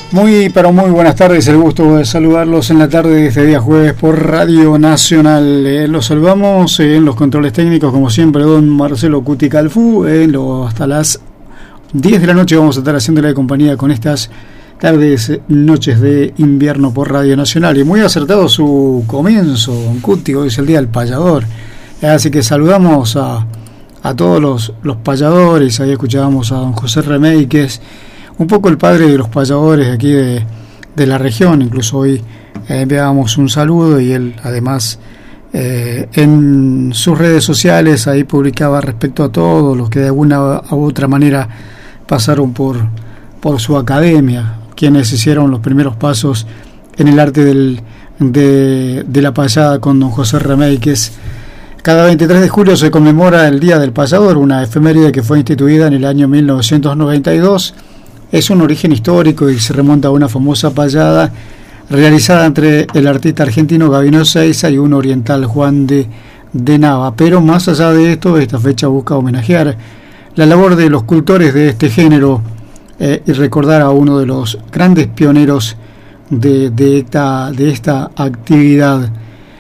Muy, pero muy buenas tardes, el gusto de saludarlos en la tarde de este día jueves por Radio Nacional. Los saludamos en los controles técnicos, como siempre, don Marcelo Cuti Calfú. Hasta las 10 de la noche vamos a estar haciéndole compañía con estas tardes, noches de invierno por Radio Nacional. Y muy acertado su comienzo, don Cuti, hoy es el Día del Payador. Así que saludamos a todos los payadores. Ahí escuchábamos a don José Remey, que es un poco el padre de los payadores de aquí de la región. Incluso hoy enviábamos un saludo y él además en sus redes sociales ahí publicaba respecto a todos los que de alguna u otra manera pasaron por su academia, quienes hicieron los primeros pasos en el arte de la payada con don José Remey, que es cada 23 de julio se conmemora el Día del Payador, una efeméride que fue instituida en el año 1992. Es un origen histórico y se remonta a una famosa payada realizada entre el artista argentino Gabino Seiza y un oriental, Juan de Nava. Pero más allá de esto, esta fecha busca homenajear la labor de los cultores de este género y recordar a uno de los grandes pioneros de esta actividad.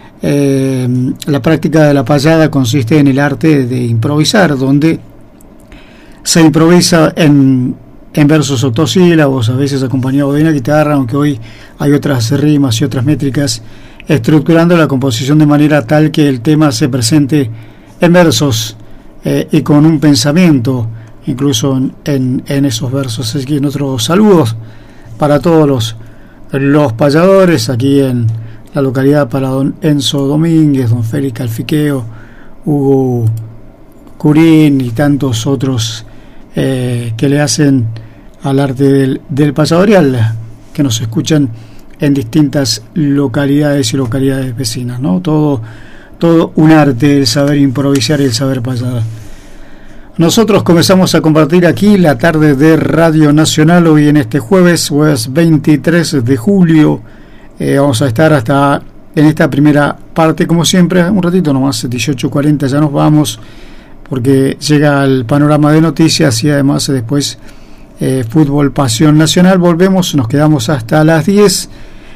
La práctica de la payada consiste en el arte de improvisar, donde se improvisa en versos octosílabos, a veces acompañado de una guitarra, aunque hoy hay otras rimas y otras métricas, estructurando la composición de manera tal que el tema se presente en versos y con un pensamiento incluso en esos versos. Así que nuestros saludos para todos los payadores aquí en la localidad, para don Enzo Domínguez, don Félix Alfiqueo, Hugo Curín y tantos otros que le hacen al arte del payadorial, que nos escuchan en distintas localidades y localidades vecinas, ¿no? Todo un arte, el saber improvisar y el saber payadar. Nosotros comenzamos a compartir aquí la tarde de Radio Nacional hoy en este jueves 23 de julio. Vamos a estar hasta en esta primera parte, como siempre, un ratito nomás, 18:40 ya nos vamos, porque llega el panorama de noticias y además después Fútbol Pasión Nacional. Volvemos, nos quedamos hasta las 10,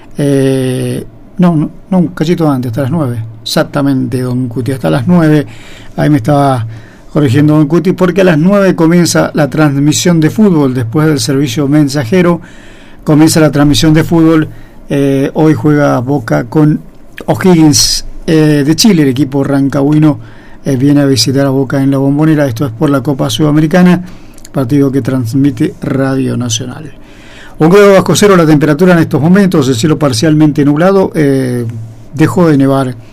no, un cachito antes, hasta las 9, exactamente, don Cuti, hasta las 9, ahí me estaba corrigiendo don Cuti, porque a las 9 comienza la transmisión de fútbol, después del servicio mensajero, comienza la transmisión de fútbol. Hoy juega Boca con O'Higgins de Chile, el equipo rancagüino viene a visitar a Boca en la Bombonera, esto es por la Copa Sudamericana, partido que transmite Radio Nacional. 1 grado bajo cero la temperatura en estos momentos, el cielo parcialmente nublado, dejó de nevar